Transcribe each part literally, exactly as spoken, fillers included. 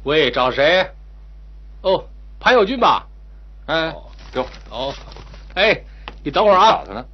喂，找谁？哦，潘友军吧？哎， 哟， 哦，哎，你等会儿啊。 找他呢。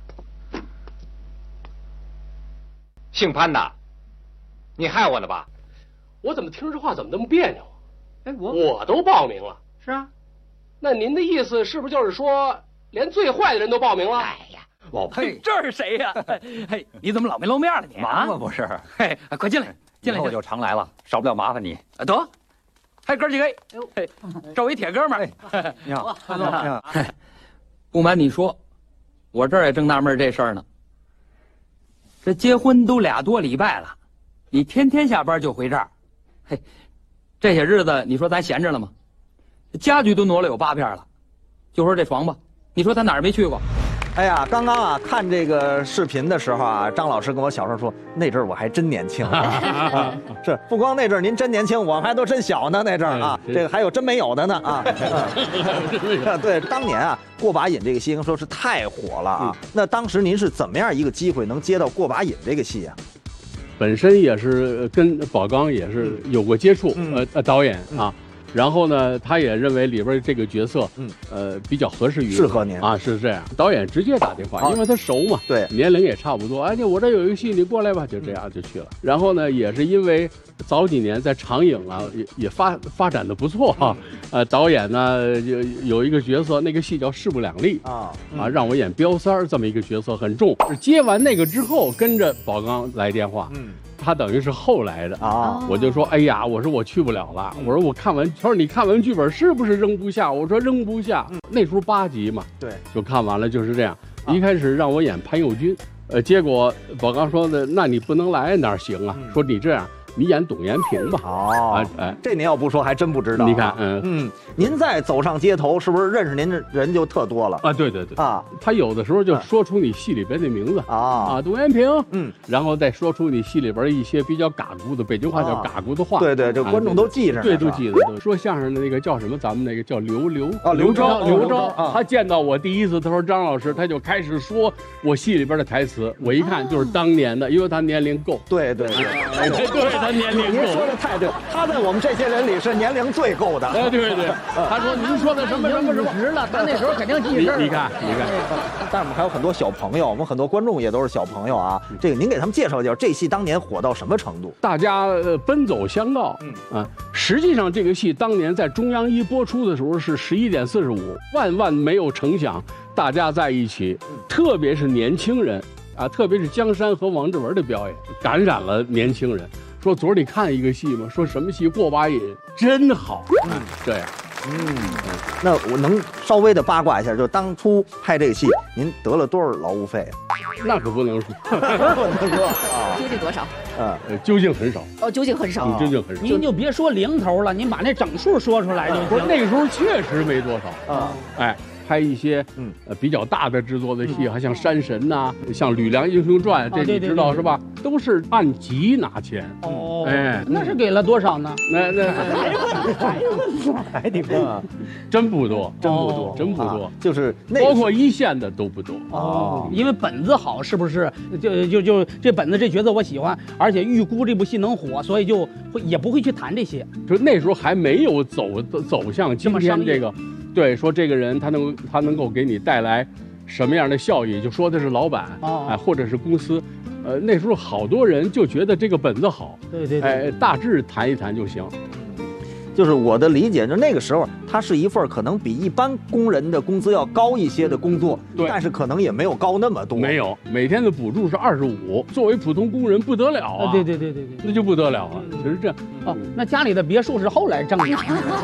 姓潘的，你害我呢吧？ 我怎么听这话怎么那么别扭？ 哎，我我都报名了。 是啊。 那您的意思是不是就是说，连最坏的人都报名了？ 哎呀， 老潘，这是谁呀？嘿，你怎么老没露面了你？ 忙吗不是？ 嘿，快进来，进来， 我就常来了，少不了麻烦你。 得，还哥几个，嘿，这我一铁哥们儿。你好， 潘总。不瞒你说，我这儿也正纳闷这事儿呢。这结婚都俩多礼拜了，你天天下班就回这儿，嘿，这些日子你说咱闲着了吗？家具都挪了有八片了，就说这床吧，你说他哪儿没去过？ 哎呀，刚刚啊看这个视频的时候啊，张老师跟我小时候说，那阵儿我还真年轻、啊。是，不光那阵儿您真年轻，我还都真小呢那阵儿啊，这个还有真没有的呢啊。对，当年啊过把瘾这个戏应说是太火了啊。那当时您是怎么样一个机会能接到过把瘾这个戏啊？ 本身也是跟宝刚也是有过接触， 嗯、 呃呃导演啊。然后呢，他也认为里边这个角色， 嗯， 呃，比较合适于适合您啊，是这样。导演直接打电话，因为他熟嘛， 对， 年龄也差不多。哎，我这有一个戏，你过来吧，就这样就去了。然后呢，也是因为早几年在长影啊，也也发发展的不错哈、啊。呃，导演呢有有一个角色，那个戏叫《势不两立》啊啊，让我演彪三儿这么一个角色很重。接完那个之后，跟着宝刚来电话，嗯。他等于是后来的啊，我就说，哎呀，我说我去不了了，我说我看完，他说你看完剧本是不是扔不下？我说扔不下。嗯、那时候八集嘛， 对， 就看完了，就是这样。啊、一开始让我演潘友军，呃，结果宝刚说的，那你不能来哪行啊？嗯、说你这样。你演董延平吧。 哦，哎，这您要不说还真不知道。 你看，嗯嗯，您再走上街头，是不是认识您的人就特多了啊？对对对啊， 他有的时候就说出你戏里边的名字啊啊，董延平，嗯，然后再说出你戏里边一些比较嘎咕的北京话叫嘎咕的话。 对对，这观众都记着。 对，都记得。说相声的那个叫什么？咱们那个叫刘刘啊，刘钊， 刘钊。他见到我第一次，他说张老师，他就开始说我戏里边的台词。我一看就是当年的，因为他年龄够。 对对对， 对他年龄够。 说的太对，他在我们这些人里是年龄最够的。 哎，对对，他说您说的什么什么什么值了，他那时候肯定记事。 你看，你看， 但是我们还有很多小朋友，我们很多观众也都是小朋友啊。这个您给他们介绍介绍，这戏当年火到什么程度？ 大家呃奔走相告。嗯啊，实际上这个戏当年在中央一播出的时候是十一点四十五，万万没有成想，大家在一起，特别是年轻人啊，特别是江山和王志文的表演，感染了年轻人。说昨儿你看一个戏吗？说什么戏？过把瘾，真好。嗯，这样。 嗯，那我能稍微的八卦一下，就当初拍这个戏，您得了多少劳务费啊？ 那可不能说， 不能说啊。究竟多少？ 啊，究竟很少。 哦，究竟很少。 究竟很少。 您就别说零头了，您把那整数说出来就行。 那个时候确实没多少啊。哎。拍一些嗯呃比较大的制作的戏，还像《山神》呐，像《吕梁英雄传》，这你知道是吧？都是按集拿钱。 哦，哎，那是给了多少呢？ 那那还得问， 真不多， 真不多， 真不多， 就是包括一线的都不多。 哦，因为本子好，是不是？就就就这本子这角色我喜欢，而且预估这部戏能火，所以就会也不会去谈这些。 就那时候还没有走走向今天这个。对，说这个人他能他能够给你带来什么样的效益，就说的是老板啊、哦哎，或者是公司，呃，那时候好多人就觉得这个本子好， 对对对， 哎，大致谈一谈就行。 就是我的理解，就那个时候，它是一份可能比一般工人的工资要高一些的工作， 对， 但是可能也没有高那么多。 没有，每天的补助是二十五，作为普通工人不得了啊！ 对对对对对， 那就不得了啊！其实这哦，那家里的别墅是后来挣的。 人家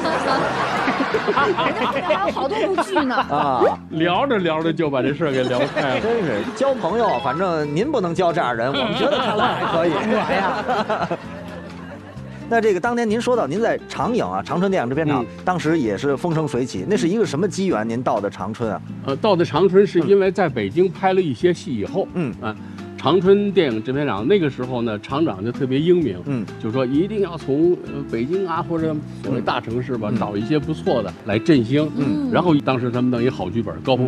还有好多部剧呢啊！ 聊着聊着就把这事儿给聊开了， 真是交朋友，反正您不能交这样人，我们觉得看来还可以。 我呀。 那这个当年您说到您在长影啊，长春电影制片厂，嗯、当时也是风生水起，那是一个什么机缘？您到的长春啊？ 呃，到的长春是因为在北京拍了一些戏以后，嗯啊，长春电影制片厂那个时候呢，厂长就特别英明，嗯，就说一定要从呃北京啊或者所谓大城市吧，嗯、找一些不错的来振兴，嗯，然后当时他们弄一好剧本，高鹏。